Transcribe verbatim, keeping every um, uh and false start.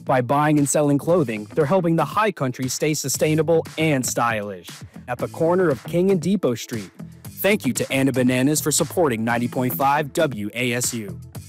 By buying and selling clothing, they're helping the high country stay sustainable and stylish. At the corner of King and Depot Street. Thank you to Anna Bananas for supporting ninety point five W A S U.